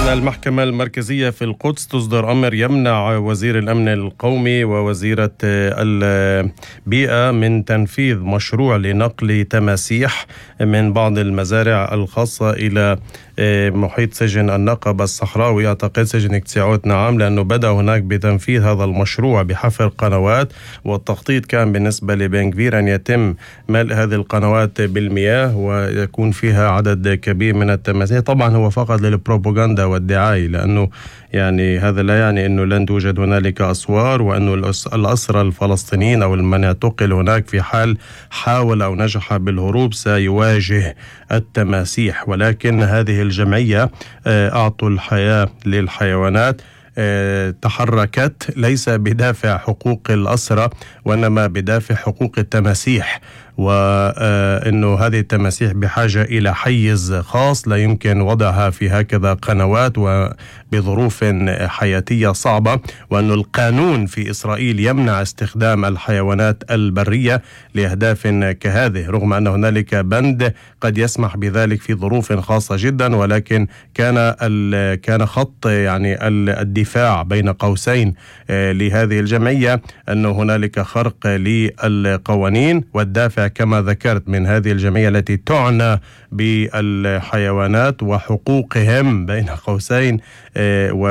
المحكمة المركزية في القدس تصدر أمر يمنع وزير الأمن القومي ووزيرة البيئة من تنفيذ مشروع لنقل تماسيح من بعض المزارع الخاصة إلى محيط سجن النقب الصحراوي. أعتقد سجن اكتساعات نعم، لأنه بدأ هناك بتنفيذ هذا المشروع بحفر قنوات، والتخطيط كان بالنسبة لبن غفير أن يتم ملء هذه القنوات بالمياه ويكون فيها عدد كبير من التماسيح. طبعا هو فقط للبروباغندا والدعاية، لأنه يعني هذا لا يعني أنه لن توجد هنالك أسوار، وأنه الأسرى الفلسطينيين أو من اعتقل هناك في حال حاول أو نجح بالهروب سيواجه التماسيح. ولكن هذه الجمعية أعطوا الحياة للحيوانات تحركت ليس بدافع حقوق الأسرى وإنما بدافع حقوق التماسيح، وأنه هذه التماسيح بحاجة إلى حيز خاص لا يمكن وضعها في هكذا قنوات وبظروف حياتية صعبة، وأن القانون في إسرائيل يمنع استخدام الحيوانات البرية لأهداف كهذه، رغم أن هنالك بند قد يسمح بذلك في ظروف خاصة جدا. ولكن كان خط يعني الدفاع بين قوسين لهذه الجمعية أنه هنالك خرق للقوانين، والدافع كما ذكرت من هذه الجمعية التي تعنى بالحيوانات وحقوقهم بين قوسين